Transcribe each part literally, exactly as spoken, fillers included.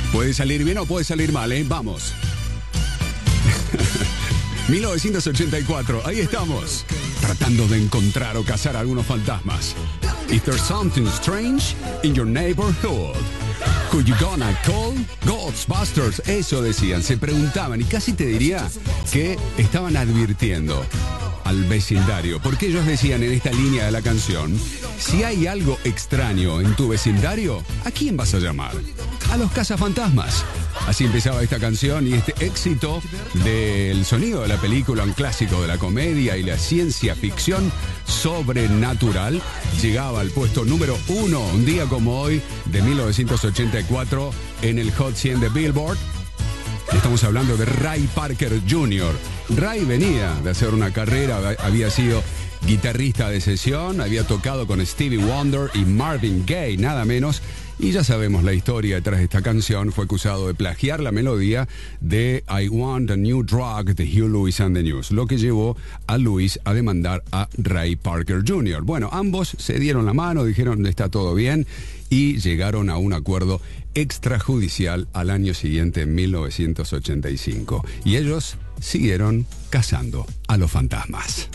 Puede salir bien o puede salir mal, ¿eh? Vamos. mil novecientos ochenta y cuatro, ahí estamos, tratando de encontrar o cazar algunos fantasmas. Is there something strange in your neighborhood? Who you gonna call? Ghostbusters, eso decían, se preguntaban y casi te diría que estaban advirtiendo al vecindario, porque ellos decían en esta línea de la canción: si hay algo extraño en tu vecindario, ¿a quién vas a llamar? A los cazafantasmas. Así empezaba esta canción y este éxito del sonido de la película, un clásico de la comedia y la ciencia ficción sobrenatural, llegaba al puesto número uno, un día como hoy, de mil novecientos ochenta y cuatro, en el Hot cien de Billboard. Estamos hablando de Ray Parker junior Ray venía de hacer una carrera, había sido guitarrista de sesión, había tocado con Stevie Wonder y Marvin Gaye, nada menos. Y ya sabemos la historia detrás de esta canción. Fue acusado de plagiar la melodía de I Want a New Drug de Huey Lewis and the News, lo que llevó a Lewis a demandar a Ray Parker junior Bueno, ambos se dieron la mano, dijeron está todo bien y llegaron a un acuerdo extrajudicial al año siguiente, en mil novecientos ochenta y cinco. Y ellos siguieron cazando a los fantasmas.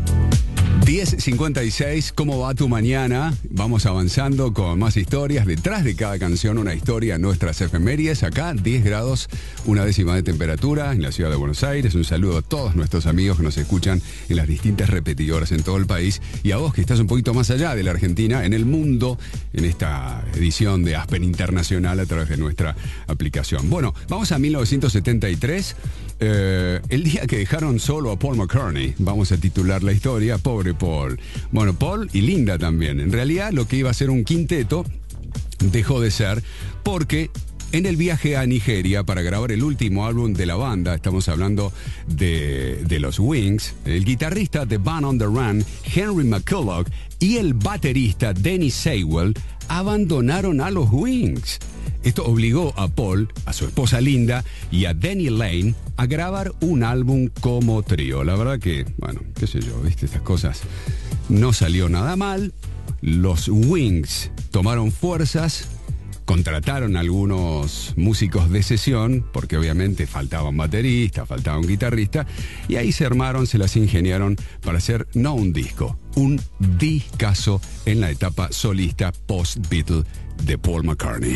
diez cincuenta y seis, ¿cómo va tu mañana? Vamos avanzando con más historias. Detrás de cada canción una historia, nuestras efemérides. Acá diez grados, una décima de temperatura en la ciudad de Buenos Aires. Un saludo a todos nuestros amigos que nos escuchan en las distintas repetidoras en todo el país. Y a vos que estás un poquito más allá de la Argentina, en el mundo, en esta edición de Aspen Internacional a través de nuestra aplicación. Bueno, vamos a mil novecientos setenta y tres. Eh, el día que dejaron solo a Paul McCartney. Vamos a titular la historia, pobre Paul. Bueno, Paul y Linda también. En realidad lo que iba a ser un quinteto dejó de ser porque en el viaje a Nigeria para grabar el último álbum de la banda, estamos hablando de, de los Wings, el guitarrista de Band on the Run, Henry McCulloch, y el baterista Denny Seiwell abandonaron a los Wings. Esto obligó a Paul, a su esposa Linda y a Denny Lane a grabar un álbum como trío. La verdad que, bueno, qué sé yo, viste, estas cosas no salió nada mal. Los Wings tomaron fuerzas, contrataron a algunos músicos de sesión, porque obviamente faltaban bateristas, faltaba un guitarrista, y ahí se armaron, se las ingeniaron para hacer no un disco, un discazo en la etapa solista post-Beatle de Paul McCartney.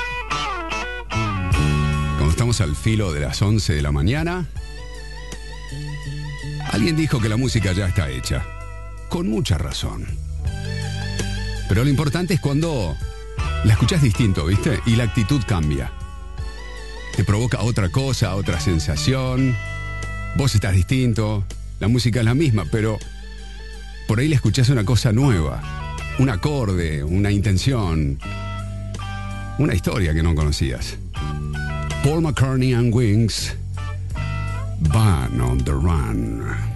Cuando estamos al filo de las once de la mañana, alguien dijo que la música ya está hecha, con mucha razón. Pero lo importante es cuando la escuchás distinto, ¿viste? Y la actitud cambia. Te provoca otra cosa, otra sensación. Vos estás distinto, la música es la misma, pero por ahí le escuchás una cosa nueva. Un acorde, una intención, una historia que no conocías. Paul McCartney and Wings, Band on the Run.